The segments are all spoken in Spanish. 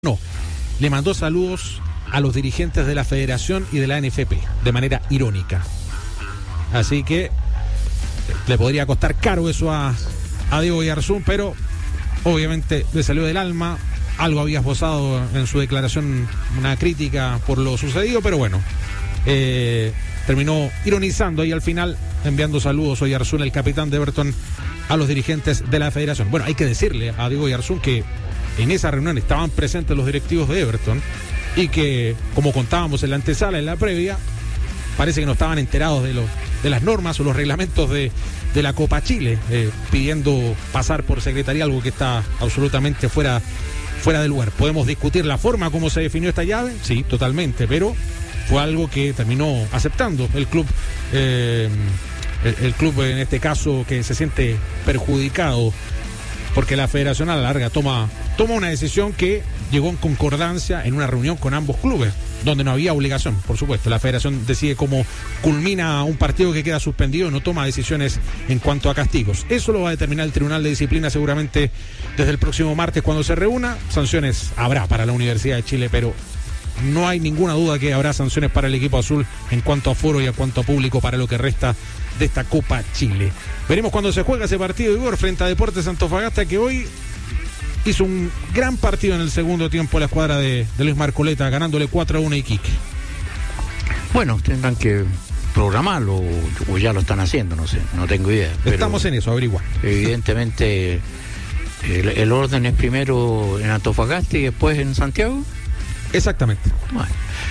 No, le mandó saludos a los dirigentes de la Federación y de la NFP, de manera irónica. Así que le podría costar caro eso a Diego Oyarzún, pero obviamente le salió del alma. Algo había esbozado en su declaración, una crítica por lo sucedido, pero bueno, terminó ironizando ahí al final, enviando saludos Oyarzún, el capitán de Everton, a los dirigentes de la Federación. Bueno, hay que decirle a Diego Oyarzún que en esa reunión estaban presentes los directivos de Everton y que, como contábamos en la antesala, en la previa, parece que no estaban enterados de las normas o los reglamentos de la Copa Chile, pidiendo pasar por secretaría, algo que está absolutamente fuera de lugar. Podemos discutir la forma como se definió esta llave, sí, totalmente, pero fue algo que terminó aceptando el club, el club en este caso, que se siente perjudicado porque la Federación a la larga toma una decisión que llegó en concordancia en una reunión con ambos clubes, donde no había obligación, por supuesto. La Federación decide cómo culmina un partido que queda suspendido y no toma decisiones en cuanto a castigos. Eso lo va a determinar el Tribunal de Disciplina seguramente desde el próximo martes cuando se reúna. Sanciones habrá para la Universidad de Chile, pero no hay ninguna duda que habrá sanciones para el equipo azul en cuanto a aforo y en cuanto a público para lo que resta de esta Copa Chile. Veremos cuando se juega ese partido de Igor frente a Deportes Antofagasta, que hoy hizo un gran partido en el segundo tiempo la escuadra de Luis Marcoleta, ganándole 4-1 a Iquique. Bueno, tendrán que programarlo o ya lo están haciendo, no sé, no tengo idea. Estamos en eso, averiguar. Evidentemente el orden es primero en Antofagasta y después en Santiago. Exactamente. Bueno,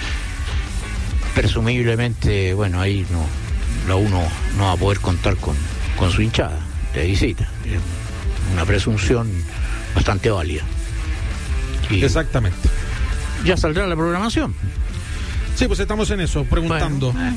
presumiblemente, bueno, ahí la uno no va a poder contar con su hinchada de visita. Es una presunción bastante válida. Y exactamente. Ya saldrá la programación. Sí, pues estamos en eso, preguntando. Bueno,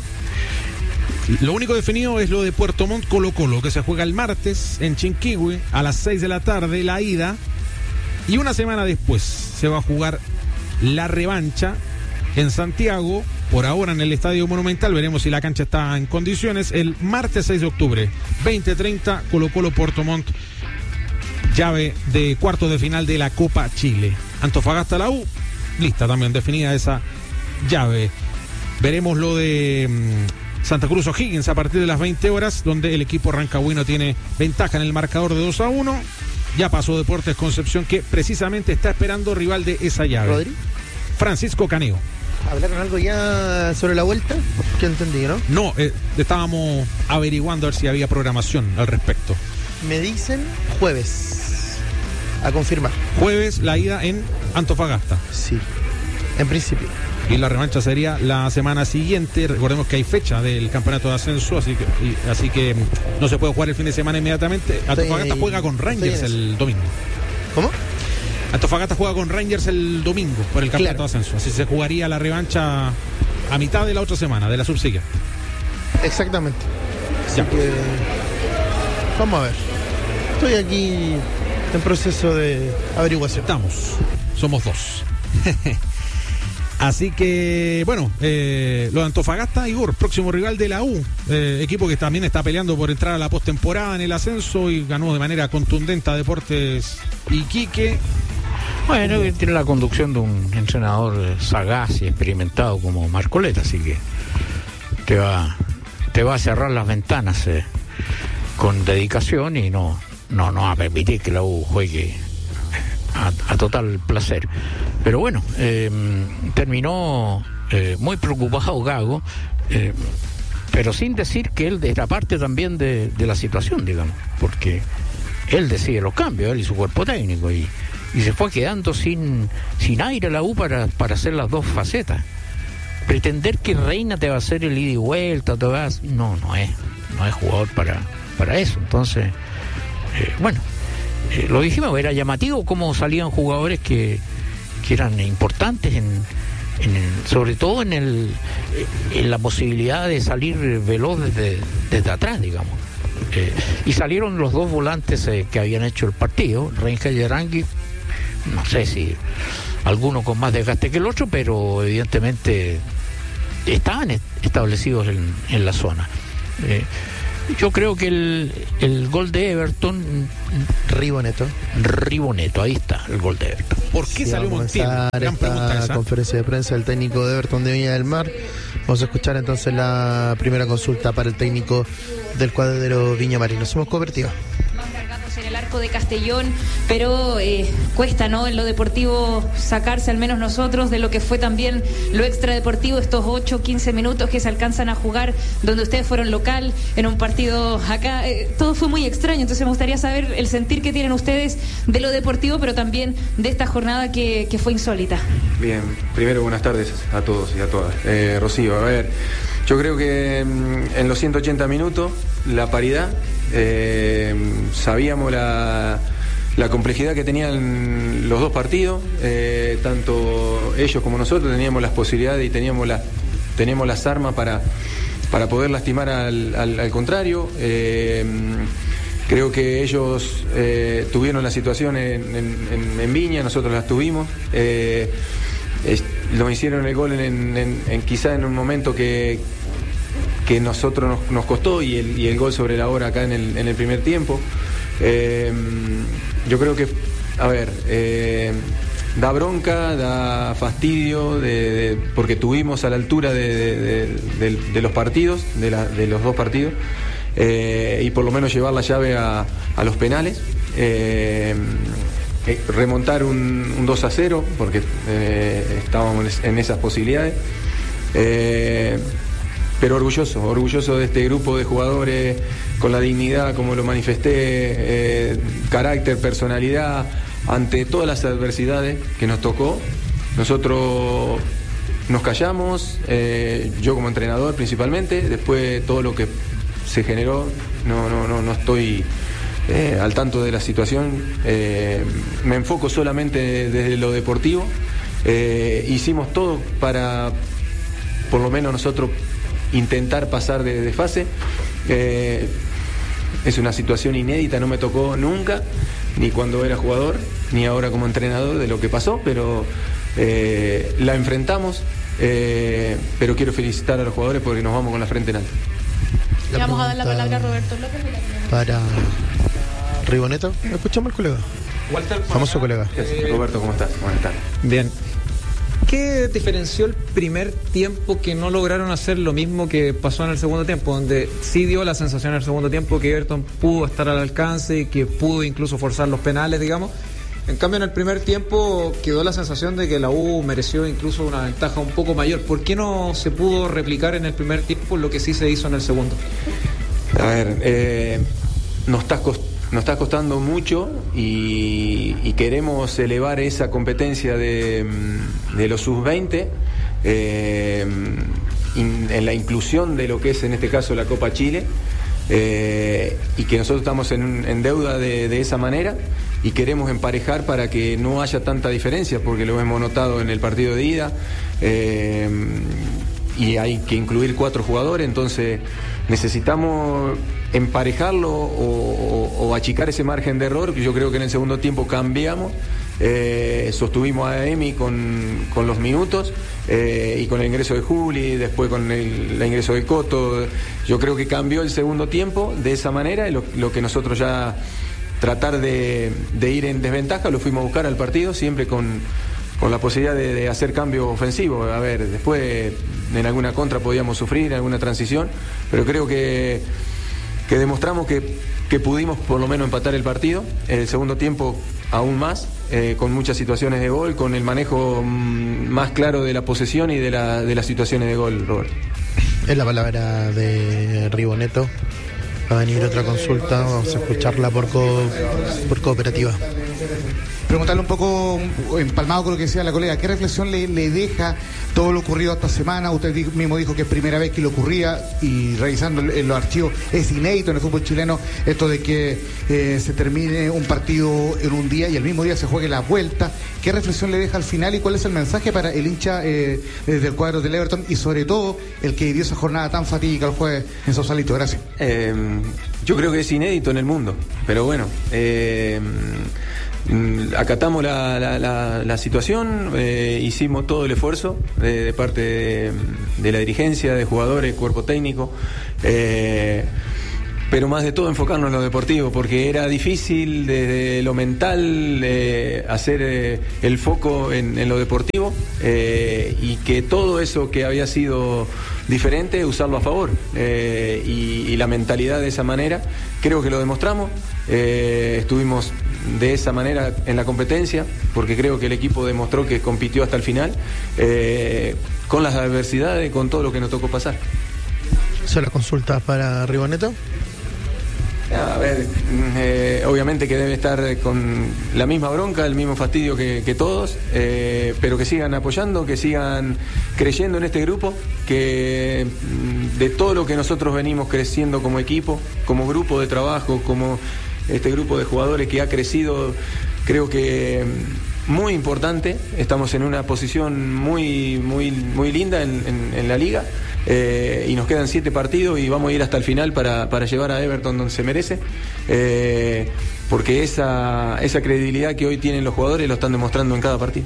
lo único definido es lo de Puerto Montt Colo-Colo, que se juega el martes en Chinquihue a las 6 de la tarde, la ida. Y una semana después se va a jugar la revancha en Santiago, por ahora en el Estadio Monumental. Veremos si la cancha está en condiciones. El martes 6 de octubre, 20:30, Colo-Colo Puerto Montt, llave de cuartos de final de la Copa Chile. Antofagasta la U, lista también definida esa llave. Veremos lo de Santa Cruz O'Higgins a partir de las 20 horas, donde el equipo rancagüino tiene ventaja en el marcador de 2-1. Ya pasó Deportes Concepción, que precisamente está esperando rival de esa llave. ¿Rodri? Francisco Caneo. ¿Hablaron algo ya sobre la vuelta? ¿Qué entendí, no? No, estábamos averiguando a ver si había programación al respecto. Me dicen jueves. A confirmar. Jueves la ida en Antofagasta. Sí, en principio. Y la revancha sería la semana siguiente. Recordemos que hay fecha del campeonato de ascenso, así que no se puede jugar el fin de semana inmediatamente. Antofagasta juega con Rangers el domingo. ¿Cómo? Antofagasta juega con Rangers el domingo por el campeonato de ascenso. Así se jugaría la revancha a mitad de la otra semana, de la subsiguiente. Exactamente. Así que vamos a ver. Estoy aquí en proceso de averiguación. Somos dos. Así que, bueno, lo de Antofagasta, Igor, próximo rival de la U, equipo que también está peleando por entrar a la postemporada en el ascenso y ganó de manera contundente a Deportes Iquique. Bueno, tiene la conducción de un entrenador sagaz y experimentado como Marcoleta, así que te va a cerrar las ventanas con dedicación y no va a permitir que la U juegue a total placer. Pero bueno, terminó muy preocupado Gago, pero sin decir que él era parte también de la situación, digamos, porque él decide los cambios, él y su cuerpo técnico, y se fue quedando sin aire la U para hacer las dos facetas. Pretender que Reina te va a hacer el ida y vuelta, no es jugador para eso. Entonces, bueno, lo dijimos, era llamativo cómo salían jugadores que eran importantes sobre todo en la posibilidad de salir veloz desde atrás, digamos. Y salieron los dos volantes que habían hecho el partido, Reinja y Arangui. No sé si alguno con más desgaste que el otro, pero evidentemente estaban establecidos en la zona. Yo creo que el gol de Everton... Riboneto, ahí está el gol de Everton. ¿Por qué salió Montiel? Gran pregunta esa. Conferencia de prensa del técnico de Everton de Viña del Mar. Vamos a escuchar entonces la primera consulta para el técnico del cuadro Viña Marino. Somos cooperativa. En el arco de Castellón, pero cuesta, ¿no?, en lo deportivo sacarse, al menos nosotros, de lo que fue también lo extradeportivo, estos 8-15 minutos que se alcanzan a jugar, donde ustedes fueron local en un partido acá, todo fue muy extraño. Entonces me gustaría saber el sentir que tienen ustedes de lo deportivo, pero también de esta jornada que fue insólita. Bien, primero buenas tardes a todos y a todas. Rocío, a ver, yo creo que en los 180 minutos la paridad, sabíamos la complejidad que tenían los dos partidos, tanto ellos como nosotros teníamos las posibilidades y teníamos las armas para poder lastimar al contrario. Creo que ellos tuvieron la situación en Viña, nosotros las tuvimos. Nos hicieron el gol quizá en un momento que nosotros nos costó y el gol sobre la hora acá en el primer tiempo. Yo creo que, a ver, da bronca, da fastidio, porque tuvimos a la altura de los partidos, de los dos partidos, y por lo menos llevar la llave a los penales. Remontar un 2-0, porque estábamos en esas posibilidades. Pero orgulloso de este grupo de jugadores, con la dignidad, como lo manifesté, carácter, personalidad, ante todas las adversidades que nos tocó. Nosotros nos callamos, yo como entrenador principalmente, después todo lo que se generó, no estoy al tanto de la situación, me enfoco solamente desde lo deportivo. Hicimos todo para, por lo menos nosotros, intentar pasar de fase. Es una situación inédita, no me tocó nunca, ni cuando era jugador, ni ahora como entrenador, de lo que pasó, pero la enfrentamos, pero quiero felicitar a los jugadores porque nos vamos con la frente en alto. Le vamos a dar la palabra a Roberto López. Para Riboneto, escuchamos al colega. Walter, famoso colega. Roberto, ¿cómo estás? Buenas tardes. Bien. ¿Qué diferenció el primer tiempo que no lograron hacer lo mismo que pasó en el segundo tiempo, donde sí dio la sensación en el segundo tiempo que Everton pudo estar al alcance y que pudo incluso forzar los penales, digamos? En cambio, en el primer tiempo quedó la sensación de que la U mereció incluso una ventaja un poco mayor. ¿Por qué no se pudo replicar en el primer tiempo lo que sí se hizo en el segundo? A ver, nos está costando mucho y queremos elevar esa competencia de los sub-20 en la inclusión de lo que es en este caso la Copa Chile, y que nosotros estamos en deuda de esa manera y queremos emparejar para que no haya tanta diferencia, porque lo hemos notado en el partido de ida, y hay que incluir 4 jugadores, entonces necesitamos emparejarlo o achicar ese margen de error. Yo creo que en el segundo tiempo cambiamos, sostuvimos a Emi con los minutos, y con el ingreso de Juli, después con el ingreso de Coto. Yo creo que cambió el segundo tiempo de esa manera, y lo que nosotros ya tratar de ir en desventaja lo fuimos a buscar al partido, siempre con la posibilidad de hacer cambio ofensivo. A ver, después en alguna contra podíamos sufrir, en alguna transición, pero creo que demostramos que pudimos por lo menos empatar el partido. En el segundo tiempo aún más, con muchas situaciones de gol, con el manejo más claro de la posesión y de las situaciones de gol, Robert. Es la palabra de Riboneto. Va a venir otra consulta, vamos a escucharla por cooperativa. Preguntarle un poco, empalmado con lo que decía la colega, ¿qué reflexión le deja todo lo ocurrido esta semana? Usted mismo dijo que es primera vez que le ocurría, y revisando en los archivos es inédito en el fútbol chileno esto de que se termine un partido en un día y el mismo día se juegue la vuelta. ¿Qué reflexión le deja al final y cuál es el mensaje para el hincha desde el cuadro del Everton y sobre todo el que vivió esa jornada tan fatídica el jueves en Sausalito? Gracias. Yo creo que es inédito en el mundo, pero bueno, acatamos la situación, hicimos todo el esfuerzo de parte de la dirigencia, de jugadores, cuerpo técnico, pero más de todo enfocarnos en lo deportivo, porque era difícil desde lo mental hacer el foco en lo deportivo y que todo eso que había sido diferente, usarlo a favor y la mentalidad de esa manera, creo que lo demostramos. Estuvimos de esa manera en la competencia, porque creo que el equipo demostró que compitió hasta el final, con las adversidades, con todo lo que nos tocó pasar. ¿Son las consultas para Riboneto? A ver, obviamente que debe estar con la misma bronca, el mismo fastidio que todos, pero que sigan apoyando, que sigan creyendo en este grupo, que de todo lo que nosotros venimos creciendo como equipo, como grupo de trabajo, como este grupo de jugadores que ha crecido, creo que muy importante. Estamos en una posición muy linda en la liga, y nos quedan 7 partidos y vamos a ir hasta el final para llevar a Everton donde se merece, porque esa credibilidad que hoy tienen los jugadores lo están demostrando en cada partido.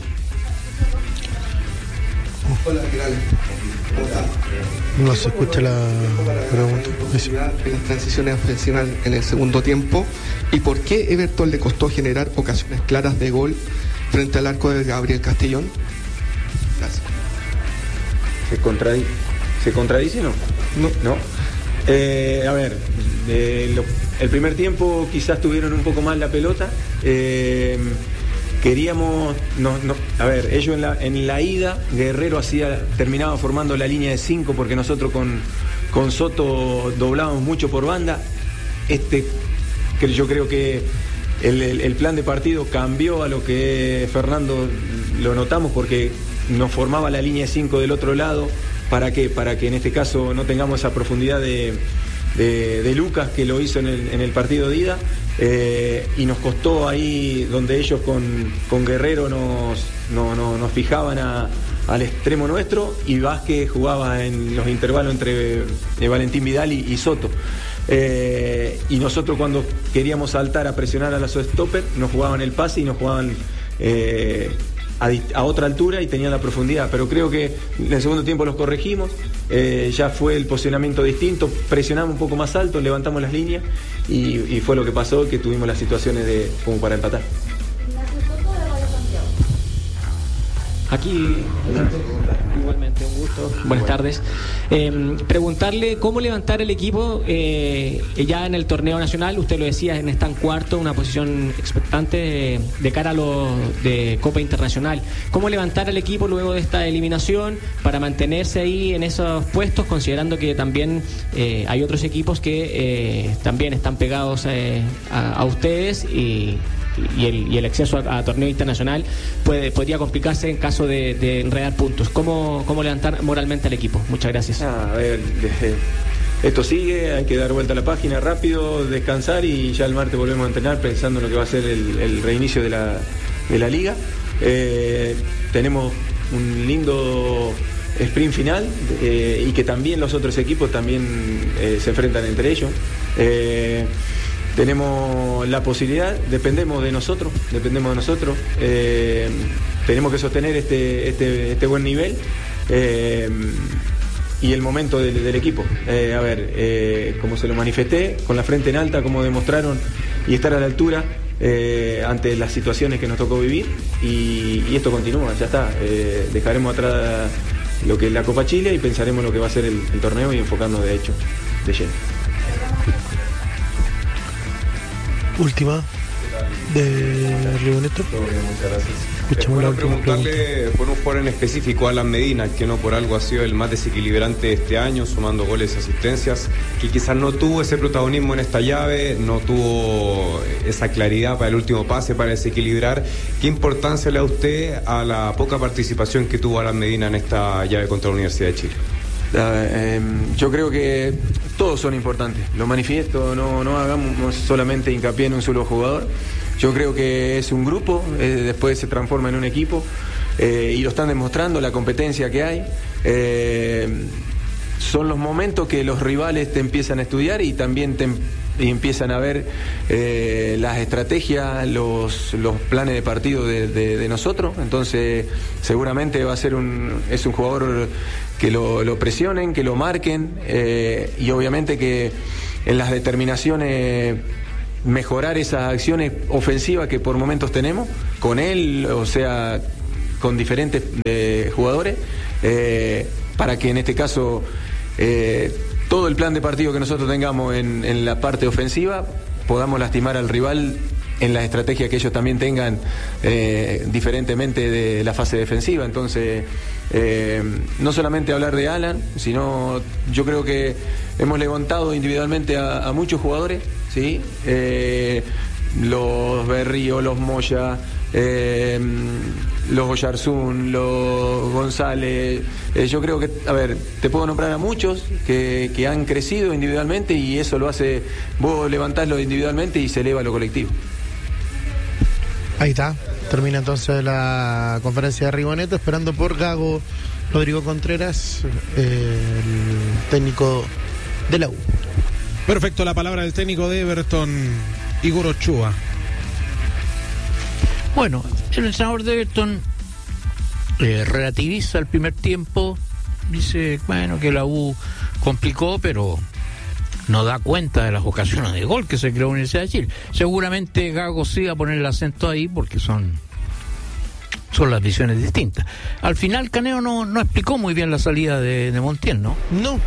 Hola, ¿qué tal? No se escucha la pregunta. En las transiciones ofensivas en el segundo tiempo, ¿y por qué Everton le costó generar ocasiones claras de gol frente al arco de Gabriel Castellón? Gracias. ¿Se contradice o no? No. A ver, el primer tiempo quizás tuvieron un poco más la pelota. Queríamos, a ver, ellos en la ida, Guerrero terminaba formando la línea de 5, porque nosotros con Soto doblábamos mucho por banda. Que yo creo que el plan de partido cambió a lo que Fernando lo notamos, porque nos formaba la línea de 5 del otro lado. ¿Para qué? Para que en este caso no tengamos esa profundidad de Lucas, que lo hizo en el partido de ida, y nos costó ahí donde ellos con Guerrero nos fijaban al extremo nuestro, y Vázquez jugaba en los intervalos entre Valentín Vidal y Soto. Y nosotros, cuando queríamos saltar a presionar a la stopper, nos jugaban el pase y nos jugaban a otra altura y tenían la profundidad. Pero creo que en el segundo tiempo los corregimos, ya fue el posicionamiento distinto, presionamos un poco más alto, levantamos las líneas y fue lo que pasó, que tuvimos las situaciones como para empatar. Aquí, igualmente, un gusto. Buenas tardes. Preguntarle cómo levantar el equipo ya en el torneo nacional. Usted lo decía, están cuarto, una posición expectante de cara a lo de Copa Internacional. ¿Cómo levantar el equipo luego de esta eliminación para mantenerse ahí en esos puestos, considerando que también hay otros equipos que también están pegados a ustedes y el acceso a torneo internacional podría complicarse en caso de enredar puntos? ¿Cómo levantar moralmente al equipo? Muchas gracias. A ver, esto sigue, hay que dar vuelta a la página rápido, descansar, y ya el martes volvemos a entrenar pensando en lo que va a ser el reinicio de la liga. Tenemos un lindo sprint final, y que también los otros equipos también se enfrentan entre ellos. Tenemos la posibilidad, dependemos de nosotros, tenemos que sostener este buen nivel, y el momento del equipo. Como se lo manifesté, con la frente en alta, como demostraron, y estar a la altura ante las situaciones que nos tocó vivir, y esto continúa, ya está. Dejaremos atrás lo que es la Copa Chile y pensaremos lo que va a ser el torneo y enfocarnos de lleno. Última de Riboneto. Muchas gracias. Bueno, preguntarle por un jugador en específico, Alan Medina, que no por algo ha sido el más desequilibrante de este año, sumando goles y asistencias, que quizás no tuvo ese protagonismo en esta llave, no tuvo esa claridad para el último pase, para desequilibrar. ¿Qué importancia le da usted a la poca participación que tuvo Alan Medina en esta llave contra la Universidad de Chile? Yo creo que todos son importantes, lo manifiesto, no hagamos solamente hincapié en un solo jugador. Yo creo que es un grupo, después se transforma en un equipo, y lo están demostrando, la competencia que hay. Son los momentos que los rivales te empiezan a estudiar y también y empiezan a ver las estrategias, los planes de partido de nosotros. Entonces seguramente es un jugador que lo presionen, que lo marquen, y obviamente que las determinaciones, mejorar esas acciones ofensivas que por momentos tenemos con él, o sea, con diferentes jugadores, para que en este caso todo el plan de partido que nosotros tengamos en la parte ofensiva podamos lastimar al rival en las estrategias que ellos también tengan, diferentemente de la fase defensiva. Entonces, no solamente hablar de Alan, sino yo creo que hemos levantado individualmente a muchos jugadores, ¿sí? Los Berrío, los Moya, los Oyarzún, los González. Yo creo que, a ver, te puedo nombrar a muchos que han crecido individualmente, y eso lo hace, vos levantás individualmente y se eleva lo colectivo. Ahí está, termina entonces la conferencia de Riboneta, esperando por Gago Rodrigo Contreras, el técnico de la U. Perfecto, la palabra del técnico de Everton, Igor Ochoa. Bueno, el entrenador de Everton relativiza el primer tiempo, dice, bueno, que la U complicó, pero no da cuenta de las ocasiones de gol que se creó en la Universidad de Chile. Seguramente Gago sí va a poner el acento ahí porque son las visiones distintas. Al final Caneo no explicó muy bien la salida de Montiel, ¿no?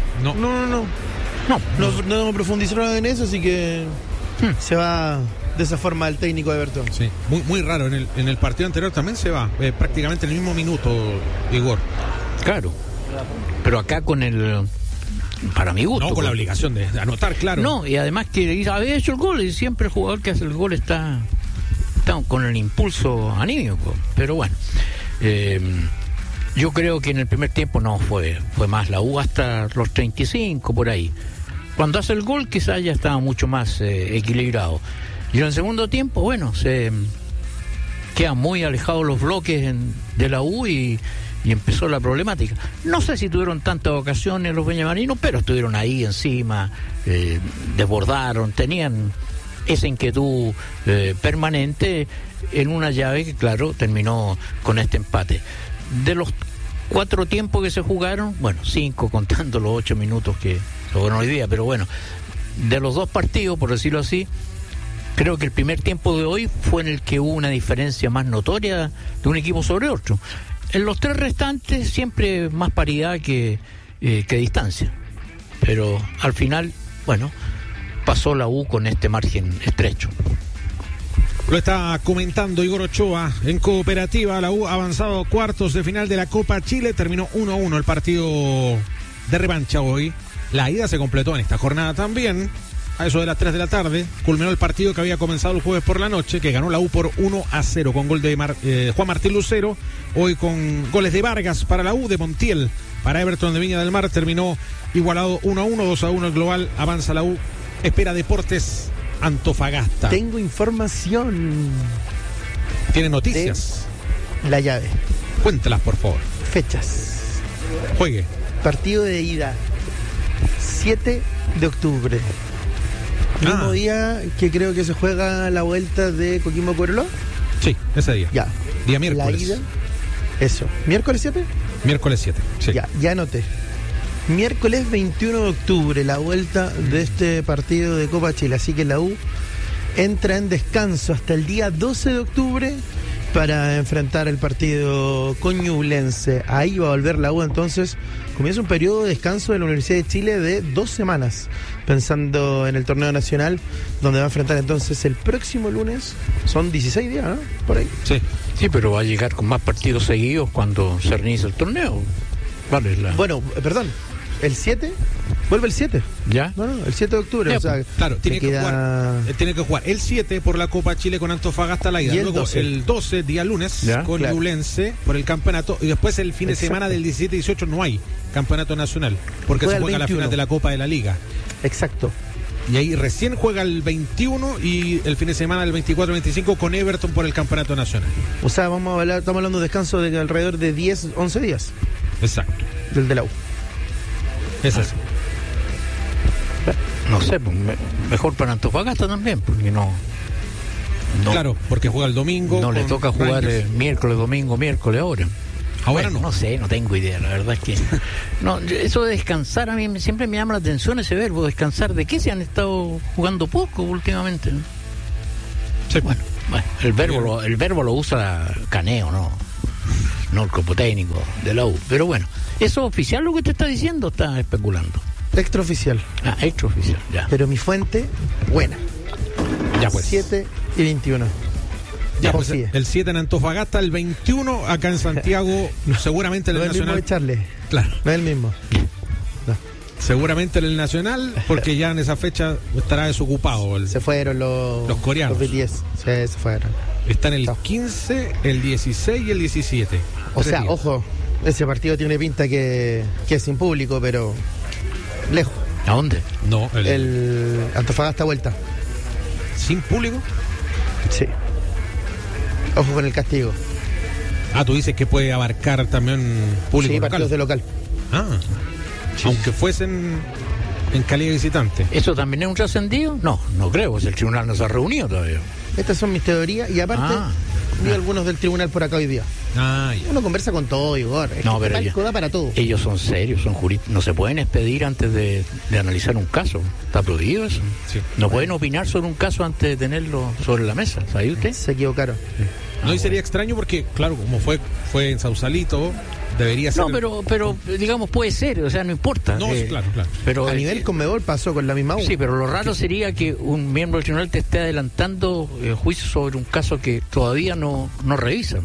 No profundizaron en eso, así que se va de esa forma el técnico de Everton. Sí, muy raro. En el partido anterior también se va, prácticamente en el mismo minuto, Igor. Claro, pero acá con el... Para mi gusto. No con la obligación de anotar, claro. No, y además que había hecho el gol, y siempre el jugador que hace el gol está con el impulso anímico. Pero bueno, yo creo que en el primer tiempo no fue más la U hasta los 35 por ahí. Cuando hace el gol quizás ya estaba mucho más equilibrado. Y en el segundo tiempo, bueno, se quedan muy alejados los bloques de la U y empezó la problemática. No sé si tuvieron tantas ocasiones los viñamarinos, pero estuvieron ahí encima, desbordaron, tenían esa inquietud permanente en una llave que, claro, terminó con este empate. De los 4 tiempos que se jugaron, bueno, 5 contando los 8 minutos que fueron hoy día, pero bueno, de los 2 partidos, por decirlo así, creo que el primer tiempo de hoy fue en el que hubo una diferencia más notoria de un equipo sobre otro. En los 3 restantes siempre más paridad que distancia. Pero al final, bueno, pasó la U con este margen estrecho. Lo está comentando Igor Ochoa. En Cooperativa, la U ha avanzado a cuartos de final de la Copa Chile. Terminó 1-1 el partido de revancha hoy. La ida se completó en esta jornada también. A eso de las 3 de la tarde culminó el partido que había comenzado el jueves por la noche, que ganó la U por 1-0 con gol de Juan Martín Lucero. Hoy con goles de Vargas para la U, de Montiel para Everton de Viña del Mar. Terminó igualado 1-1, 2-1 el global. Avanza la U. Espera Deportes Antofagasta. Tengo información. ¿Tiene noticias? De la llave. Cuéntalas, por favor. Fechas. Juegue. Partido de ida, 7 de octubre. Mismo día que creo que se juega la vuelta de Coquimbo Cobreloa. Sí, ese día. Ya. Día miércoles. La ida. Eso. ¿Miércoles 7? Miércoles 7. Sí. Ya anoté. Miércoles 21 de octubre, la vuelta de este partido de Copa Chile. Así que la U entra en descanso hasta el día 12 de octubre para enfrentar el partido con Ñublense. Ahí va a volver la U, entonces comienza un periodo de descanso de la Universidad de Chile de 2 semanas, pensando en el torneo nacional, donde va a enfrentar entonces el próximo lunes. Son 16 días, ¿no? Por ahí. Sí, pero va a llegar con más partidos seguidos cuando se reinicie el torneo. Vale, Bueno, perdón, el 7, vuelve el 7. ¿Ya? No, el 7 de octubre. Ya, o sea, claro, tiene que jugar el 7 por la Copa Chile con Antofagasta, la ida. Luego el 12, día lunes, ¿ya? Con Ñublense por el campeonato. Y después el fin de semana del 17 y 18 no hay campeonato nacional, porque se juega la final de la Copa de la Liga. Exacto. Y ahí recién juega el 21 y el fin de semana del 24-25 con Everton por el campeonato nacional. O sea, estamos hablando de descanso de alrededor de 10, 11 días. Exacto. Del de la U. Es así. No sé, pues, mejor para Antofagasta también, porque no. Claro, porque juega el domingo. No le toca jugar miércoles, domingo, miércoles ahora. Ahora bueno, no. No sé, no tengo idea, la verdad es que... No, eso de descansar, a mí siempre me llama la atención ese verbo, descansar. ¿De qué se han estado jugando poco últimamente? Sí. Bueno, el verbo lo usa Caneo, no el cuerpo técnico de la U. Pero bueno, ¿eso es oficial lo que te está diciendo o estás especulando? Extraoficial. Extraoficial, ya. Pero mi fuente, buena. Ya pues. 7 y 21. Ya pues, el 7 en Antofagasta, el 21 acá en Santiago, seguramente en el Nacional. No es el mismo de Charles. Claro. No es el mismo. No. Seguramente en el Nacional, porque ya en esa fecha estará desocupado. Se fueron los coreanos. Los BTS. Sí, se fueron. Están el 15, el 16 y el 17. O sea, ojo, ese partido tiene pinta que es sin público, pero lejos. ¿A dónde? No, el Antofagasta vuelta. ¿Sin público? Sí. Ojo con el castigo. Tú dices que puede abarcar también público sí, local. partidos de local. Sí. Aunque fuesen en calidad de visitante. ¿Eso también es un trascendido? No creo, pues el tribunal no se ha reunido todavía. Estas son mis teorías y aparte vi algunos del tribunal por acá hoy día. Ya. Uno conversa con todo, Igor. Pero ellos, da para todo. Ellos son serios, son juristas. No se pueden expedir antes de analizar un caso. ¿Está prohibido eso? Sí. No pueden opinar sobre un caso antes de tenerlo sobre la mesa. ¿Sabe usted? Se equivocaron. No, y sería extraño porque, claro, como fue en Sausalito, debería ser... No, pero digamos, puede ser, o sea, no importa. No, claro. Pero a nivel Conmebol pasó con la misma U. Sí, pero lo raro sería que un miembro del tribunal te esté adelantando juicio sobre un caso que todavía no revisan.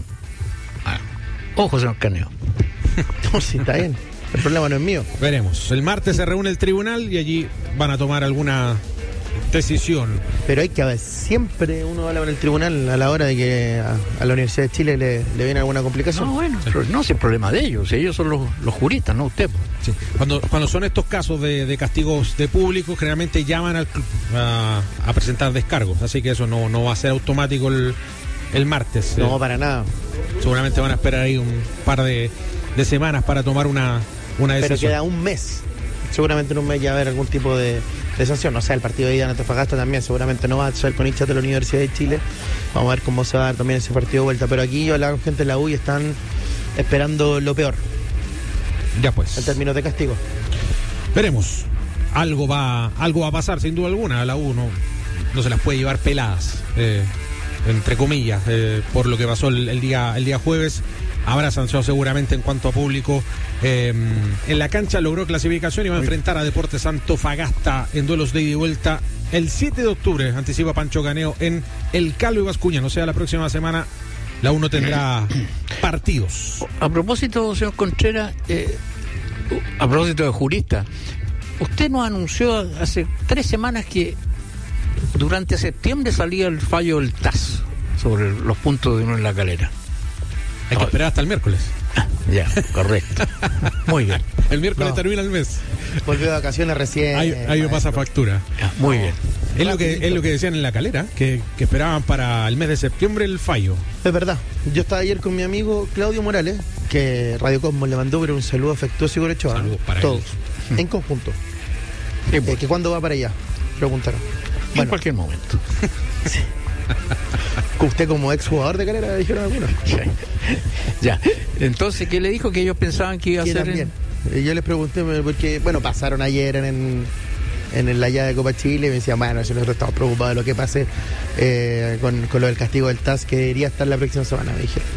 Ojo, señor Caneo. No, sí, está bien. El problema no es mío. Veremos. El martes se reúne el tribunal y allí van a tomar alguna decisión. Pero hay que ver, siempre uno habla con el tribunal a la hora de que a la Universidad de Chile le viene alguna complicación. No, bueno, pero no es el problema de ellos. Ellos son los juristas, no usted. Sí. Cuando son estos casos de castigos de público, generalmente llaman al club a presentar descargos. Así que eso no va a ser automático el martes. No, para nada. Seguramente van a esperar ahí un par de semanas para tomar una decisión. Pero queda un mes. Seguramente en un mes ya va a haber algún tipo de sanción. O sea, el partido de ida en Antofagasta también seguramente no va a ser con hinchas de la Universidad de Chile. Vamos a ver cómo se va a dar también ese partido de vuelta. Pero aquí yo hablaba con gente de la U y están esperando lo peor. Ya pues. En términos de castigo. Veremos. Algo va a pasar, sin duda alguna. A la U no se las puede llevar peladas, entre comillas, por lo que pasó el día jueves. Habrá sanción seguramente en cuanto a público. En la cancha logró clasificación y va a enfrentar a Deportes Antofagasta en duelos de ida y vuelta el 7 de octubre, anticipa Pancho Caneo, en el Calo y Bascuñán. O sea, la próxima semana la U no tendrá partidos. A propósito, señor Contreras, a propósito de jurista, usted nos anunció hace 3 semanas que durante septiembre salía el fallo del TAS sobre los puntos de uno en La Calera. Hay que esperar hasta el miércoles. Ya, correcto. Muy bien. El miércoles termina el mes. Volvió de vacaciones recién. Ahí me pasa factura. Muy bien. Es lo que decían en La Calera, que esperaban para el mes de septiembre el fallo. Es verdad. Yo estaba ayer con mi amigo Claudio Morales, que Radio Cosmos le mandó un saludo afectuoso y Gorechoa. Saludos para todos, en conjunto. Sí, pues. ¿Que cuándo va para allá? Preguntaron. En cualquier momento. Sí. Usted como exjugador de Calera, dijeron algunos. Ya. Entonces, ¿qué le dijo? Que ellos pensaban que iba a ser también. Yo les pregunté, porque, pasaron ayer en la llave de Copa Chile y me decían, si nosotros estamos preocupados de lo que pase con lo del castigo del TAS, que debería estar la próxima semana, me dijeron.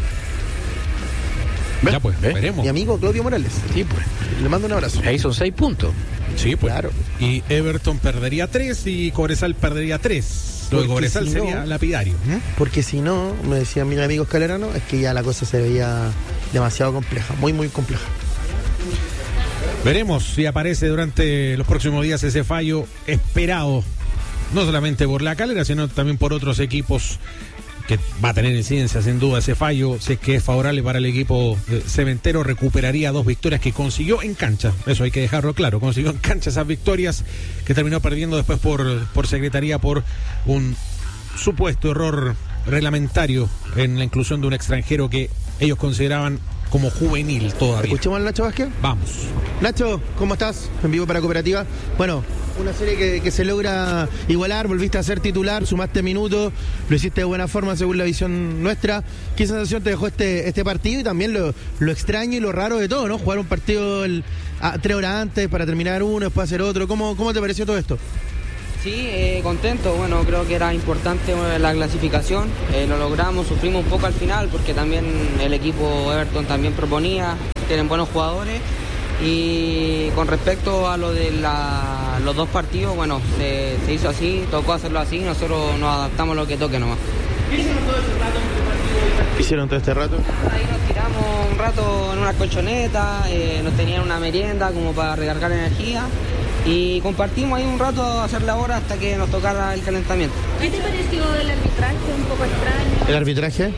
Ya pues, veremos. Mi amigo Claudio Morales. Sí, pues. Le mando un abrazo. Ahí son 6 puntos. Sí, pues. Claro. Y Everton perdería 3 y Cobresal perdería 3. Lo de Cobresal sería lapidario. Porque si no, me decían mis amigos caleranos, es que ya la cosa se veía demasiado compleja, muy, muy compleja. Veremos si aparece durante los próximos días ese fallo esperado, no solamente por La Calera, sino también por otros equipos, que va a tener incidencia sin duda ese fallo. Si es que es favorable para el equipo cementero, recuperaría 2 victorias que consiguió en cancha. Eso hay que dejarlo claro, consiguió en cancha esas victorias que terminó perdiendo después por secretaría por un supuesto error reglamentario en la inclusión de un extranjero que ellos consideraban como juvenil todavía. ¿Escuchemos al Nacho Vázquez? Vamos. Nacho, ¿cómo estás? En vivo para Cooperativa. Bueno, Una serie que se logra igualar, volviste a ser titular, sumaste minutos, lo hiciste de buena forma según la visión nuestra. ¿Qué sensación te dejó este partido y también lo extraño y lo raro de todo, ¿no? Jugar un partido 3 horas antes para terminar uno, después hacer otro. ¿Cómo te pareció todo esto? Sí, contento. Bueno, creo que era importante la clasificación. Lo logramos, sufrimos un poco al final porque también el equipo Everton también proponía, tienen buenos jugadores. Y con respecto a lo de los 2 partidos, bueno, se hizo así, tocó hacerlo así, nosotros nos adaptamos a lo que toque nomás. ¿Qué hicieron todo este rato? Ahí nos tiramos un rato en una colchoneta, nos tenían una merienda como para recargar energía y compartimos ahí un rato a hacer la hora hasta que nos tocara el calentamiento. ¿Qué te pareció el arbitraje? Un poco extraño. ¿El arbitraje?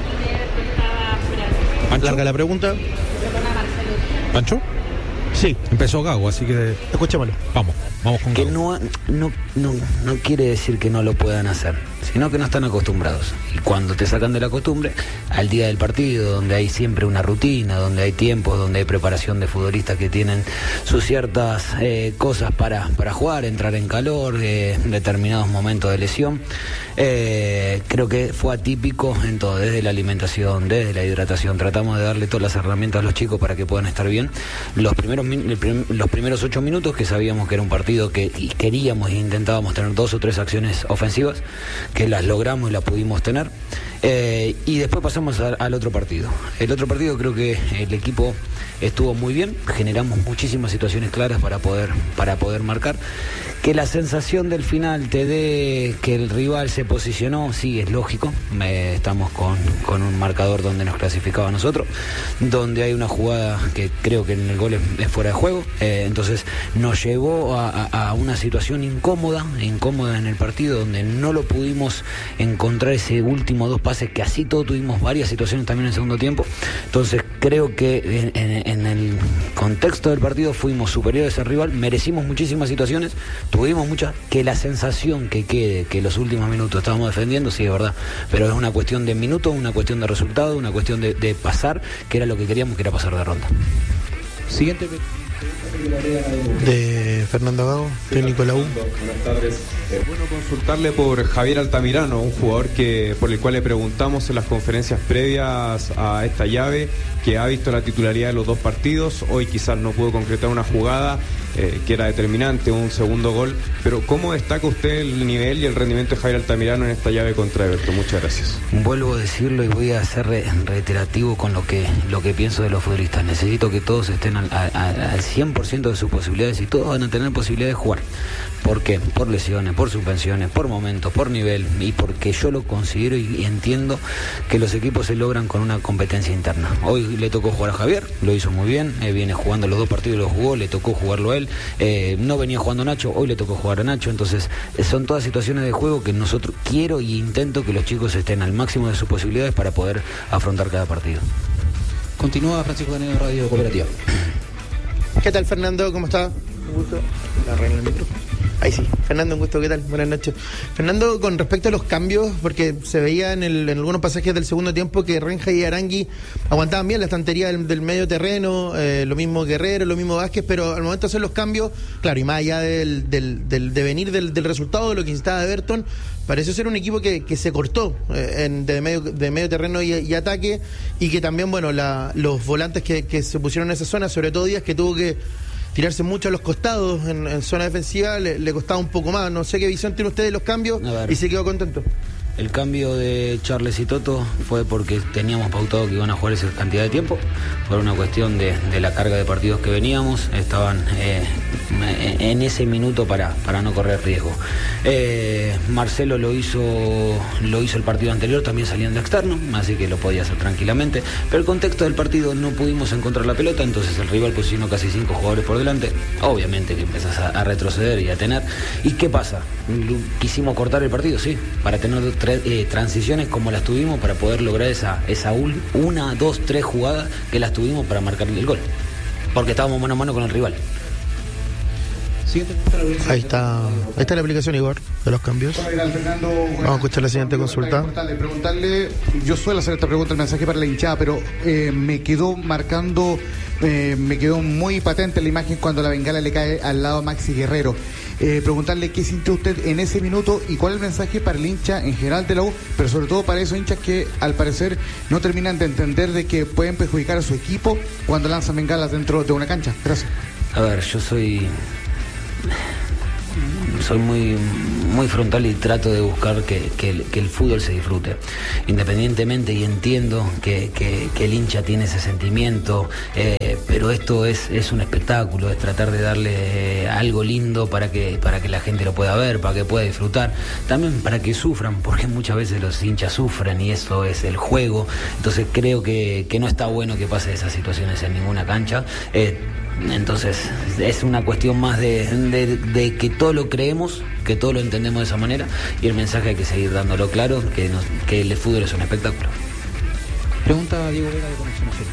Larga la pregunta. ¿Pancho? Sí. Empezó Gago, así que... Escuchémoslo. Vamos con que Gago. No quiere decir que no lo puedan hacer, sino que no están acostumbrados. Y cuando te sacan de la costumbre, al día del partido, donde hay siempre una rutina, donde hay tiempos, donde hay preparación de futbolistas que tienen sus ciertas cosas para jugar, entrar en calor, determinados momentos de lesión, creo que fue atípico en todo, desde la alimentación, desde la hidratación. Tratamos de darle todas las herramientas a los chicos para que puedan estar bien. Los primeros 8 minutos, que sabíamos que era un partido que queríamos e intentábamos tener 2 o 3 acciones ofensivas, que las logramos y las pudimos tener, y después pasamos al otro partido. El otro partido creo que el equipo estuvo muy bien, generamos muchísimas situaciones claras para poder marcar. Que la sensación del final te dé que el rival se posicionó, sí, es lógico. Estamos con un marcador donde nos clasificaba a nosotros, donde hay una jugada que creo que en el gol es fuera de juego, entonces nos llevó a una situación incómoda en el partido, donde no lo pudimos encontrar ese último 2 pases, que así todo tuvimos varias situaciones también en el segundo tiempo. Entonces creo que en el contexto del partido fuimos superiores al rival, merecimos muchísimas situaciones, tuvimos muchas. Que la sensación que quede que los últimos minutos estábamos defendiendo, sí, es verdad, pero es una cuestión de minutos, una cuestión de resultado, una cuestión de pasar, que era lo que queríamos, que era pasar de ronda. Siguiente de Fernando Gago, técnico de la U. Buenas tardes. Bueno, consultarle por Javier Altamirano, un jugador por el cual le preguntamos en las conferencias previas a esta llave, que ha visto la titularidad de los 2 partidos. Hoy quizás no pudo concretar una jugada que era determinante, un segundo gol, pero ¿cómo destaca usted el nivel y el rendimiento de Javier Altamirano en esta llave contra Everton? Muchas gracias. Vuelvo a decirlo y voy a ser reiterativo con lo que pienso de los futbolistas. Necesito que todos estén al 100% de sus posibilidades, y todos van a tener posibilidad de jugar. ¿Por qué? Por lesiones, por suspensiones, por momentos, por nivel, y porque yo lo considero y entiendo que los equipos se logran con una competencia interna. Hoy le tocó jugar a Javier, lo hizo muy bien, viene jugando los 2 partidos, lo jugó, le tocó jugarlo a él. No venía jugando Nacho, hoy le tocó jugar a Nacho. Entonces son todas situaciones de juego que nosotros quiero y intento que los chicos estén al máximo de sus posibilidades para poder afrontar cada partido. Continúa Francisco Danero, Radio Cooperativa. ¿Qué tal, Fernando? ¿Cómo está? Un gusto. Arregla el micro. Ahí sí. Fernando, un gusto. ¿Qué tal? Buenas noches. Fernando, con respecto a los cambios, porque se veía en algunos pasajes del segundo tiempo que Renja y Arangui aguantaban bien la estantería del medio terreno, lo mismo Guerrero, lo mismo Vázquez, pero al momento de hacer los cambios, claro, y más allá del devenir del resultado de lo que necesitaba Everton, pareció ser un equipo que se cortó de medio terreno y ataque, y que también, bueno, los volantes que se pusieron en esa zona, sobre todo Díaz, que tuvo que tirarse mucho a los costados en zona defensiva, le costaba un poco más. No sé qué visión tiene usted de los cambios y se quedó contento. El cambio de Charles y Toto fue porque teníamos pautado que iban a jugar esa cantidad de tiempo, por una cuestión de la carga de partidos que veníamos, estaban en ese minuto para no correr riesgo. Marcelo lo hizo el partido anterior, también saliendo externo, así que lo podía hacer tranquilamente, pero el contexto del partido no pudimos encontrar la pelota, entonces el rival posicionó casi 5 jugadores por delante, obviamente que empezás a retroceder y a tener. ¿Y qué pasa? Quisimos cortar el partido, sí, para tener transiciones como las tuvimos, para poder lograr esa 1, 2, 3 jugadas que las tuvimos para marcar el gol, porque estábamos mano a mano con el rival. Ahí está la aplicación, Igor, de los cambios. Vamos a escuchar la siguiente consulta. Preguntarle, yo suelo hacer esta pregunta, el mensaje para la hinchada, pero me quedó marcando, me quedó muy patente la imagen cuando la bengala le cae al lado a Maxi Guerrero. preguntarle qué sintió usted en ese minuto y cuál es el mensaje para el hincha en general de la U, pero sobre todo para esos hinchas que al parecer no terminan de entender de que pueden perjudicar a su equipo cuando lanzan bengalas dentro de una cancha. Gracias. A ver, yo soy muy frontal y trato de buscar que el fútbol se disfrute independientemente, y entiendo que el hincha tiene ese sentimiento, pero esto es un espectáculo, es tratar de darle algo lindo para que la gente lo pueda ver, para que pueda disfrutar, también para que sufran, porque muchas veces los hinchas sufren y eso es el juego. Entonces creo que no está bueno que pase esas situaciones en ninguna cancha. Entonces es una cuestión más de que todo lo creemos, que todo lo entendemos de esa manera, y el mensaje hay que seguir dándolo claro, que el fútbol es un espectáculo. Pregunta Diego Vega de Conexión Azul.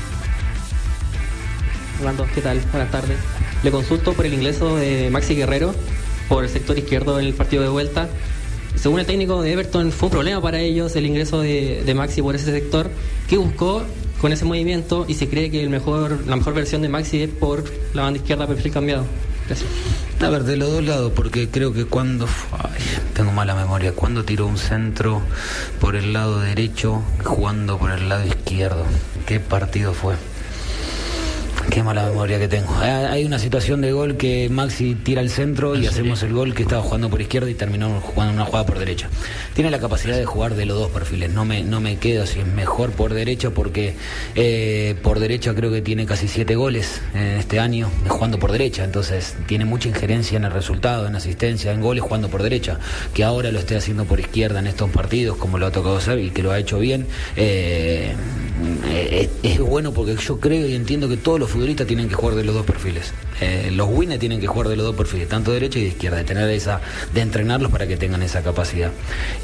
Orlando, ¿qué tal? Buenas tardes. Le consulto por el ingreso de Maxi Guerrero por el sector izquierdo en el partido de vuelta. Según el técnico de Everton, fue un problema para ellos el ingreso de Maxi por ese sector. ¿Qué buscó con ese movimiento y se cree que la mejor versión de Maxi es por la banda izquierda, perfil cambiado? Gracias. A ver, de los dos lados, porque creo que tengo mala memoria, cuando tiró un centro por el lado derecho jugando por el lado izquierdo, ¿qué partido fue? Qué mala memoria que tengo. Hay una situación de gol que Maxi tira al centro y hacemos el gol, que estaba jugando por izquierda y terminó jugando una jugada por derecha. Tiene la capacidad de jugar de los dos perfiles. No me quedo si es mejor por derecha, porque por derecha creo que tiene casi 7 goles en este año jugando por derecha. Entonces tiene mucha injerencia en el resultado, en asistencia, en goles jugando por derecha. Que ahora lo esté haciendo por izquierda en estos partidos, como lo ha tocado hacer y que lo ha hecho bien. Es bueno, porque yo creo y entiendo que todos los futbolistas tienen que jugar de los dos perfiles. Los winners tienen que jugar de los dos perfiles, tanto de derecha y de izquierda, de entrenarlos para que tengan esa capacidad.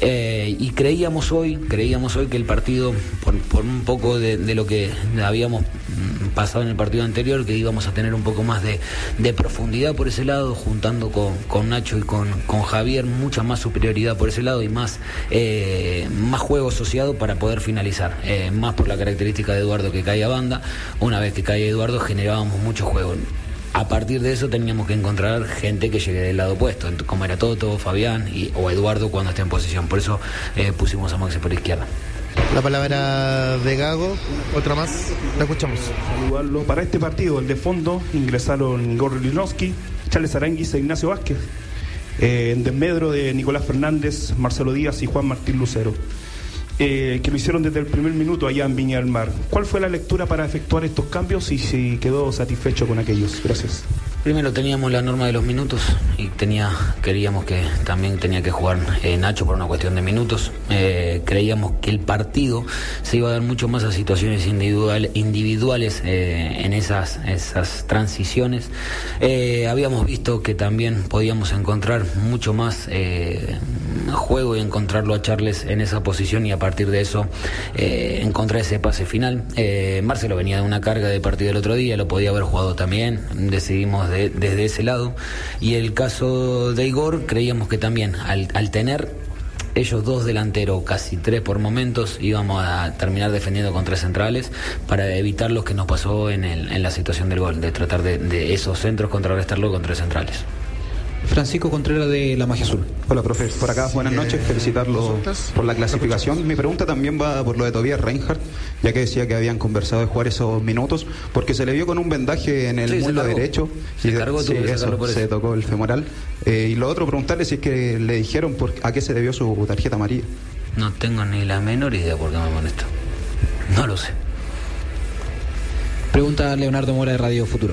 Y creíamos hoy que el partido, por un poco de lo que habíamos pasado en el partido anterior, que íbamos a tener un poco más de profundidad por ese lado, juntando con Nacho y con Javier, mucha más superioridad por ese lado y más juego asociado para poder finalizar, más por la característica de Eduardo, que cae a banda. Una vez que cae Eduardo generábamos mucho juego. A partir de eso teníamos que encontrar gente que llegue del lado opuesto, como era Toto, Fabián o Eduardo cuando esté en posición. Por eso pusimos a Maxi por izquierda. La palabra de Gago, otra más, la escuchamos. Saludarlo. Para este partido, el de fondo, ingresaron Igor Lichnowsky, Charles Aranguis e Ignacio Vázquez. En desmedro de Nicolás Fernández, Marcelo Díaz y Juan Martín Lucero, que lo hicieron desde el primer minuto allá en Viña del Mar. ¿Cuál fue la lectura para efectuar estos cambios y si quedó satisfecho con aquellos? Gracias. Primero teníamos la norma de los minutos y queríamos que también tenía que jugar Nacho por una cuestión de minutos. Creíamos que el partido se iba a dar mucho más a situaciones individuales en esas transiciones. Habíamos visto que también podíamos encontrar mucho más juego y encontrarlo a Charles en esa posición, y a partir de eso encontrar ese pase final. Marcelo venía de una carga de partido el otro día, lo podía haber jugado también, decidimos desde ese lado. Y el caso de Igor, creíamos que también al tener ellos dos delanteros, casi 3 por momentos, íbamos a terminar defendiendo con 3 centrales para evitar lo que nos pasó en la situación del gol, de tratar de esos centros contrarrestarlo con 3 centrales. Francisco Contreras de La Magia Azul. Hola, profe. Por acá, buenas noches. Felicitarlo por la clasificación. Mi pregunta también va por lo de Tobias Reinhardt, ya que decía que habían conversado de jugar esos minutos, porque se le vio con un vendaje en el muslo derecho. Se tocó el femoral. Y lo otro, preguntarle si es que le dijeron a qué se debió su tarjeta amarilla. No tengo ni la menor idea por qué me molesta. No lo sé. Pregunta Leonardo Mora de Radio Futuro.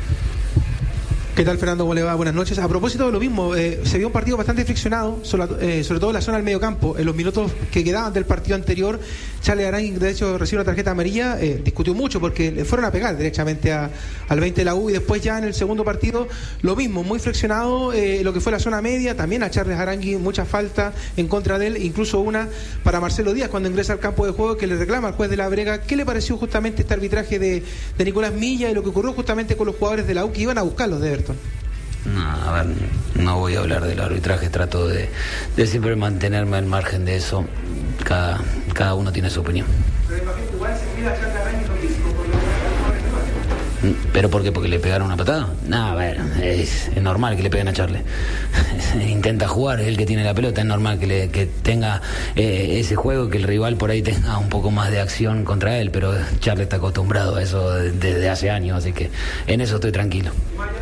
¿Qué tal, Fernando? ¿Cómo le va? Buenas noches. A propósito de lo mismo, se vio un partido bastante friccionado, sobre todo en la zona del medio campo. En los minutos que quedaban del partido anterior, Charles Aranguis, de hecho, recibió una tarjeta amarilla, discutió mucho porque le fueron a pegar derechamente al 20 de la U, y después ya en el segundo partido, lo mismo, muy friccionado, lo que fue la zona media, también a Charles Aranguis, mucha falta en contra de él, incluso una para Marcelo Díaz cuando ingresa al campo de juego, que le reclama al juez de la Brega. ¿Qué le pareció justamente este arbitraje de Nicolás Milla y lo que ocurrió justamente con los jugadores de la U que iban a buscarlos de Everton? No, a ver, no voy a hablar del arbitraje, trato de siempre mantenerme al margen de eso. Cada uno tiene su opinión. ¿Pero por qué? ¿Porque le pegaron una patada? No, bueno, es normal que le peguen a Charles. Intenta jugar, es el que tiene la pelota, es normal que tenga ese juego, que el rival por ahí tenga un poco más de acción contra él, pero Charles está acostumbrado a eso desde hace años, así que en eso estoy tranquilo.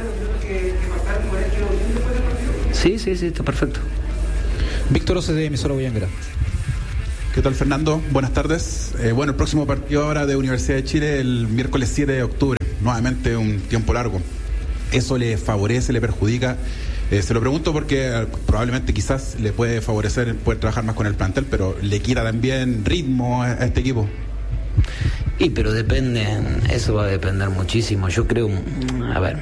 Sí, está perfecto. Víctor Ose de emisora Boyanguera. ¿Qué tal, Fernando? Buenas tardes. Bueno, el próximo partido ahora de Universidad de Chile el miércoles 7 de octubre, nuevamente un tiempo largo. ¿Eso le favorece, le perjudica? Se lo pregunto porque probablemente quizás le puede favorecer poder trabajar más con el plantel, pero le quita también ritmo a este equipo. Y pero depende, eso va a depender muchísimo. Yo creo, a ver,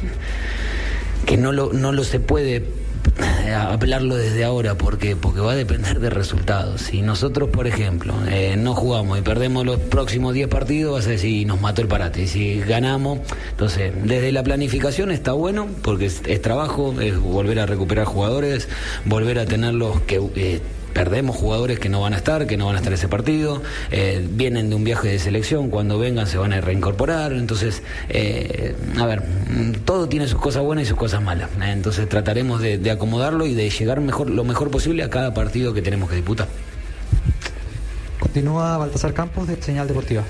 que no lo se puede hablarlo desde ahora porque va a depender de resultados. Si nosotros, por ejemplo, no jugamos y perdemos los próximos 10 partidos, vas a decir, nos mató el parate. Y si ganamos, entonces desde la planificación está bueno porque es trabajo, es volver a recuperar jugadores, volver a tenerlos que perdemos jugadores que no van a estar ese partido, vienen de un viaje de selección, cuando vengan se van a reincorporar, entonces, a ver, todo tiene sus cosas buenas y sus cosas malas, entonces trataremos de acomodarlo y de llegar lo mejor posible a cada partido que tenemos que disputar. Continúa Baltasar Campos de Señal Deportiva.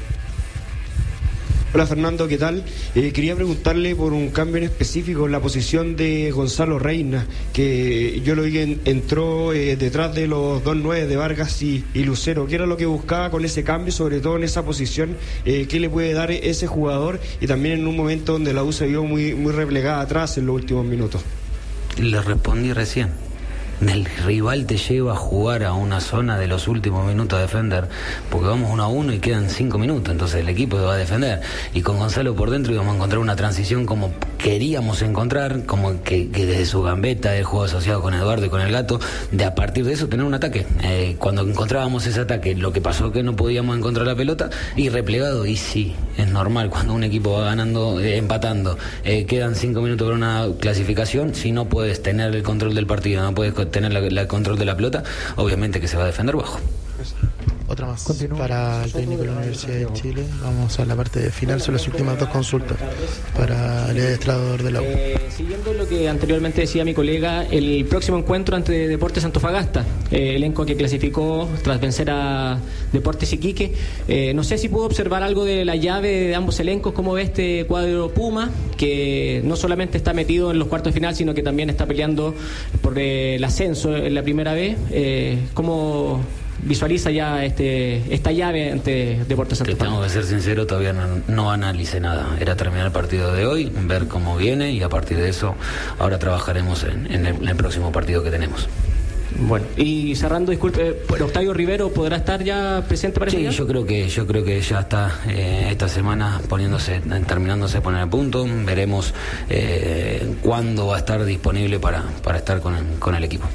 Hola Fernando, ¿qué tal? Quería preguntarle por un cambio en específico en la posición de Gonzalo Reina, que yo lo vi que entró detrás de los 2-9 de Vargas y Lucero. ¿Qué era lo que buscaba con ese cambio, sobre todo en esa posición? ¿Qué le puede dar ese jugador? Y también en un momento donde la U se vio muy replegada atrás en los últimos minutos. Le respondí recién. El rival te lleva a jugar a una zona de los últimos minutos a defender, porque vamos 1-1 y quedan 5 minutos, entonces el equipo va a defender, y con Gonzalo por dentro íbamos a encontrar una transición como queríamos encontrar, como que desde su gambeta, el juego asociado con Eduardo y con el Gato, de a partir de eso tener un ataque. Cuando encontrábamos ese ataque, lo que pasó que no podíamos encontrar la pelota y replegado, y sí, es normal cuando un equipo va ganando, empatando, quedan 5 minutos para una clasificación, si no puedes tener el control del partido, no puedes tener el control de la pelota, obviamente que se va a defender bajo. Otra más. Continúa. Para el técnico de la Universidad de Chile, vamos a la parte final, son las últimas 2 consultas para el administrador de la U. Siguiendo lo que anteriormente decía mi colega, el próximo encuentro ante Deportes Antofagasta, elenco que clasificó tras vencer a Deportes Iquique, no sé si pudo observar algo de la llave de ambos elencos, cómo ve este cuadro Puma, que no solamente está metido en los cuartos de final, sino que también está peleando por el ascenso en la primera vez. ¿Cómo visualiza ya esta llave ante Deportes Antofagasta? Tengo que ser sincero, todavía no analicé nada. Era terminar el partido de hoy, ver cómo viene, y a partir de eso ahora trabajaremos en el próximo partido que tenemos. Bueno, y cerrando, disculpe, Octavio Rivero podrá estar ya presente para ese día. Yo creo que ya está esta semana terminándose de poner a punto. Veremos cuándo va a estar disponible para estar con el equipo.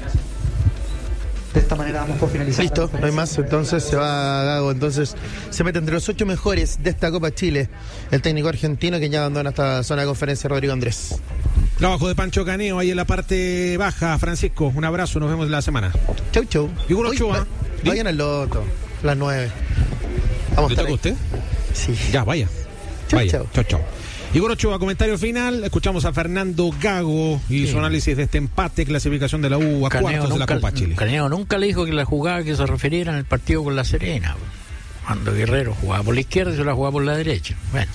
De esta manera vamos por finalizar. Listo, no hay más, entonces se va Gago, entonces se mete entre los 8 mejores de esta Copa Chile el técnico argentino, que ya abandona esta zona de conferencia, Rodrigo Andrés. Trabajo de Pancho Caneo ahí en la parte baja. Francisco, un abrazo, nos vemos la semana. Chau. Igor Ochoa. Vayan al loto, las 9. Vamos. ¿Le toca a usted? Sí. Ya, vaya. Chau. Igor Ochoa, comentario final. Escuchamos a Fernando Gago y su análisis de este empate, clasificación de la U a cuartos de la Copa Chile. Caneo nunca le dijo que la jugada que se refiriera en el partido con La Serena, cuando Guerrero jugaba por la izquierda y se la jugaba por la derecha. Bueno,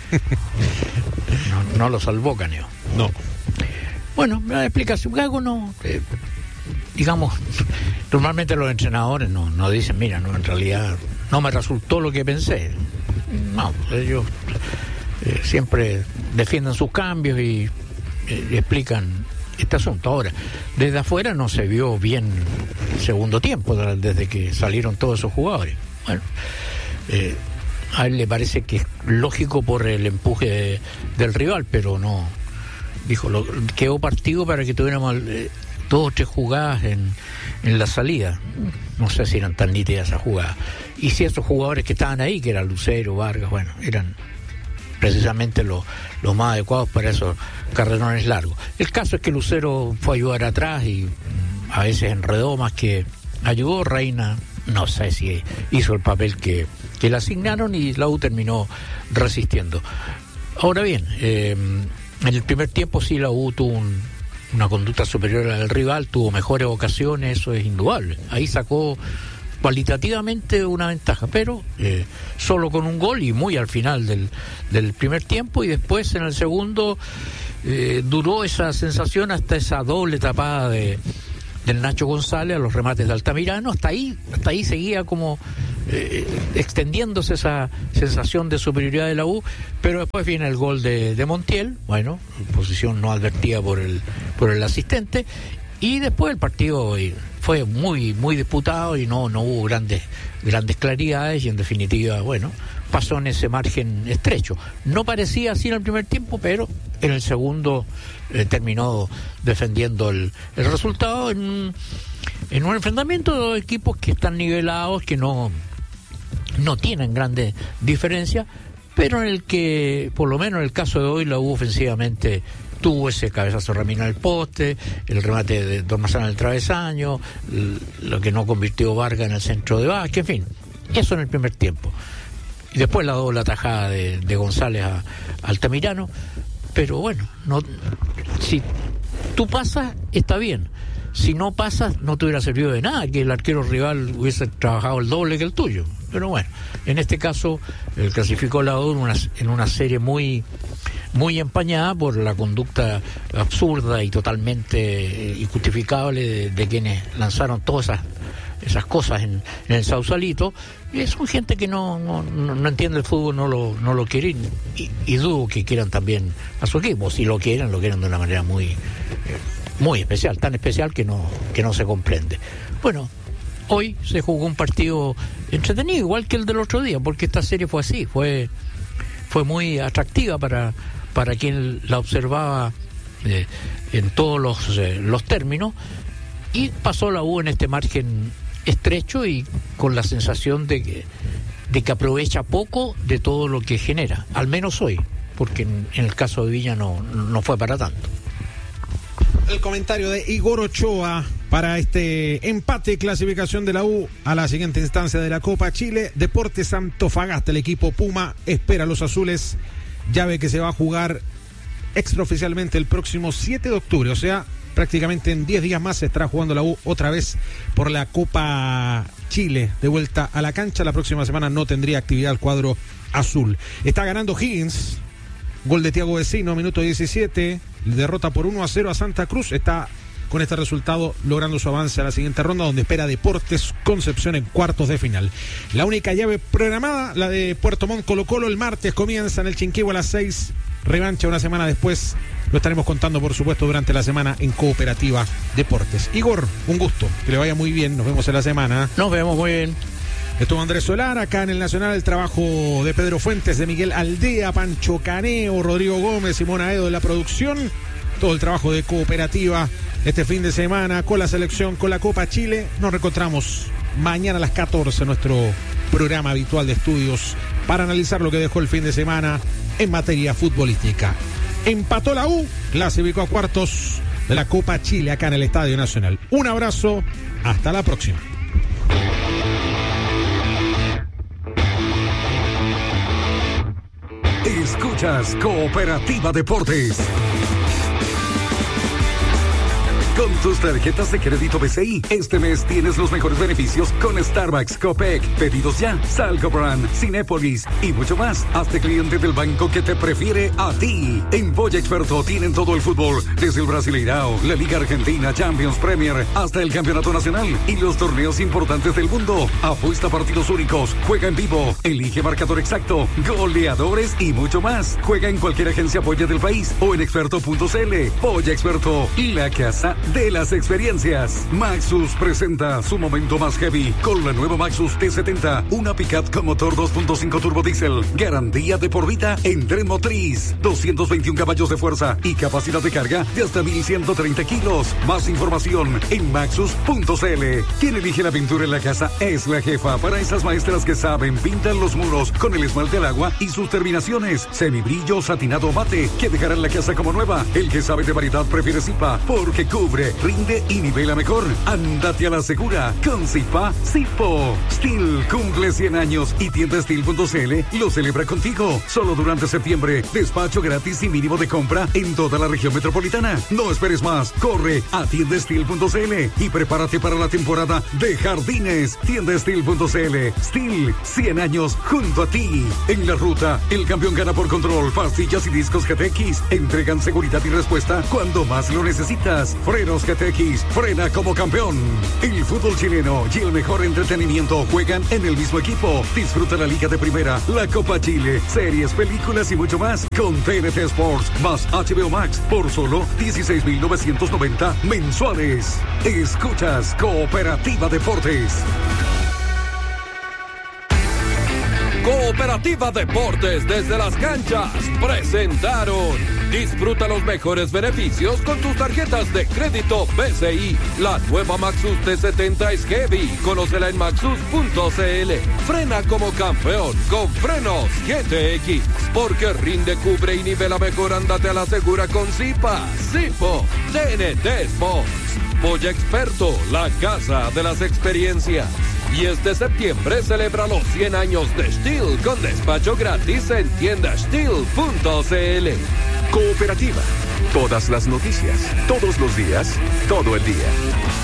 no lo salvó Caneo. No. Bueno, la explicación, Gago no, digamos, normalmente los entrenadores no dicen, mira, no, en realidad no me resultó lo que pensé. No, ellos siempre defienden sus cambios y explican este asunto. Ahora, desde afuera no se vio bien el segundo tiempo, desde que salieron todos esos jugadores. Bueno, a él le parece que es lógico por el empuje del rival, pero no. Dijo, quedó partido para que tuviéramos 2 o 3 jugadas en la salida. No sé si eran tan nítidas esas jugadas. Y si esos jugadores que estaban ahí, que eran Lucero, Vargas, bueno, eran precisamente los más adecuados para esos carrerones largos. El caso es que Lucero fue a ayudar atrás y a veces enredó más que ayudó. Reina, no sé si hizo el papel que le asignaron, y la U terminó resistiendo. Ahora bien, en el primer tiempo sí la U tuvo una conducta superior al rival, tuvo mejores ocasiones, eso es indudable. Ahí sacó cualitativamente una ventaja, pero solo con un gol y muy al final del primer tiempo, y después en el segundo duró esa sensación hasta esa doble tapada del Nacho González a los remates de Altamirano. Hasta ahí seguía como extendiéndose esa sensación de superioridad de la U, pero después viene el gol de Montiel, bueno, posición no advertida por el asistente, y después el partido fue muy muy disputado y no hubo grandes claridades, y en definitiva, bueno, pasó en ese margen estrecho. No parecía así en el primer tiempo, pero en el segundo terminó defendiendo el resultado en un enfrentamiento de dos equipos que están nivelados, que no tienen grandes diferencias, pero en el que, por lo menos en el caso de hoy, la U ofensivamente tuvo ese cabezazo Ramírez al poste, el remate de Dormazán al travesaño, lo que no convirtió Vargas en el centro de Vázquez, en fin, eso en el primer tiempo. Y después la doble atajada de González a Altamirano. Pero bueno, si tú pasas, está bien. Si no pasas, no te hubiera servido de nada que el arquero rival hubiese trabajado el doble que el tuyo. Pero bueno, en este caso clasificó la U en una serie muy muy empañada por la conducta absurda y totalmente injustificable de quienes lanzaron todas esas cosas en el Sausalito. Y son gente que no entiende el fútbol, no lo quieren, y dudo que quieran también a su equipo. Si lo quieren de una manera muy especial, tan especial que no se comprende. Bueno, hoy se jugó un partido entretenido, igual que el del otro día, porque esta serie fue así, fue muy atractiva para quien la observaba en todos los términos, y pasó la U en este margen estrecho y con la sensación de que aprovecha poco de todo lo que genera, al menos hoy, porque en el caso de Villa no fue para tanto. El comentario de Igor Ochoa para este empate y clasificación de la U a la siguiente instancia de la Copa Chile. Deportes Antofagasta, el equipo Puma espera a los azules, llave que se va a jugar extraoficialmente el próximo 7 de octubre, o sea, prácticamente en 10 días más se estará jugando la U otra vez por la Copa Chile, de vuelta a la cancha. La próxima semana no tendría actividad el cuadro azul. Está ganando Higgins, gol de Thiago Vecino, minuto 17, derrota por 1-0 a Santa Cruz. Está con este resultado logrando su avance a la siguiente ronda, donde espera Deportes Concepción en cuartos de final. La única llave programada, la de Puerto Montt Colo-Colo, el martes comienza en el Chinquihue a las 6, revancha una semana después. Lo estaremos contando, por supuesto, durante la semana en Cooperativa Deportes. Igor, un gusto, que le vaya muy bien, nos vemos en la semana. Nos vemos muy bien. Estuvo Andrés Solar, acá en el Nacional el trabajo de Pedro Fuentes, de Miguel Aldea, Pancho Caneo, Rodrigo Gómez, Simón Aedo de la producción. Todo el trabajo de Cooperativa este fin de semana con la selección, con la Copa Chile. Nos reencontramos mañana a las 14 en nuestro programa habitual de estudios para analizar lo que dejó el fin de semana en materia futbolística. Empató la U, clasificó a cuartos de la Copa Chile acá en el Estadio Nacional. Un abrazo, hasta la próxima. Escuchas Cooperativa Deportes. Con tus tarjetas de crédito BCI, este mes tienes los mejores beneficios con Starbucks, Copec, Pedidos Ya, Salgo Brand, Cinépolis y mucho más. Hazte cliente del banco que te prefiere a ti. En Polla Experto tienen todo el fútbol, desde el Brasileirao, la Liga Argentina, Champions, Premier, hasta el Campeonato Nacional y los torneos importantes del mundo. Apuesta partidos únicos, juega en vivo, elige marcador exacto, goleadores y mucho más. Juega en cualquier agencia Polla del país o en experto.cl. Polla Experto, la casa de las experiencias. Maxus presenta su momento más heavy con la nueva Maxus T70, una pickup con motor 2.5 turbo diésel, garantía de por vida en tren motriz, 221 caballos de fuerza y capacidad de carga de hasta 1.130 kilos. Más información en maxus.cl. Quien elige la pintura en la casa es la jefa. Para esas maestras que saben, pintan los muros con el esmalte al agua y sus terminaciones semibrillo, satinado, mate, que dejarán la casa como nueva. El que sabe de variedad prefiere Zipa, porque Cuba cubre, rinde y nivela mejor. Ándate a la segura con Sipo. Steel cumple 100 años y tienda Steel.cl lo celebra contigo. Solo durante septiembre, despacho gratis y mínimo de compra en toda la región metropolitana. No esperes más, corre a tiendasteel.cl y prepárate para la temporada de jardines. Tiendasteel.cl. Steel, 100 años junto a ti. En la ruta, el campeón gana por control. Pastillas y discos GTX entregan seguridad y respuesta cuando más lo necesitas. Frenos GTX, frena como campeón. El fútbol chileno y el mejor entretenimiento juegan en el mismo equipo. Disfruta la Liga de Primera, la Copa Chile, series, películas y mucho más con TNT Sports más HBO Max por solo 16.990 mensuales. Escuchas Cooperativa Deportes. Cooperativa Deportes desde las canchas presentaron. Disfruta los mejores beneficios con tus tarjetas de crédito BCI. La nueva Maxus T70 es heavy. Conócela en maxus.cl. Frena como campeón con frenos GTX. Porque rinde, cubre y nivela mejor. Ándate a la segura con Sipo. TNT Sports. Polla Experto, la casa de las experiencias. Y este septiembre celebra los 100 años de Steel con despacho gratis en tiendasteel.cl. Cooperativa. Todas las noticias, todos los días, todo el día.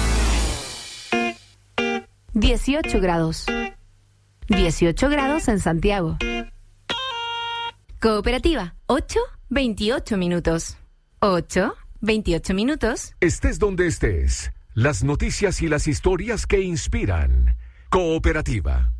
18 grados. 18 grados en Santiago. Cooperativa. 8:28 minutos. 8:28 minutos. Estés donde estés. Las noticias y las historias que inspiran. Cooperativa.